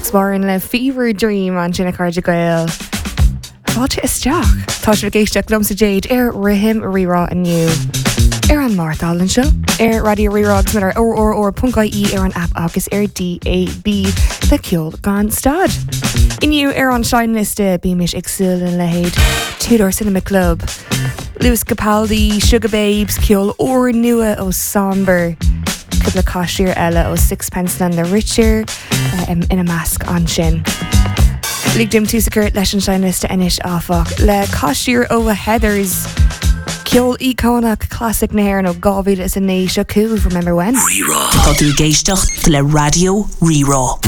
Swarin le Fever Dream an sinna cardide gael. Fáilte isteach. Tá sé géisteach lom sa Jade rihim rirá aniu. An Marthalin seo Radio Rerogs mar or.ie an app agus DAB le ceol gan stad. Iniu an Shineliste bíimiis agsúil an lehéid Tudor Cinema Club. Lewis Capaldi, Sugar Babes, ceol or nua ó Somber. Cúpla caiisiúr eile ó Sixpence None the Richer ina measc an sin. Ligdim túsacur leis an Shineliste inis áfach le caiisiúr ó a Heathers. Ceol iconic classic nair no Galvid is a nation cool, remember when? Tá tú géisteach le Radio Rerá.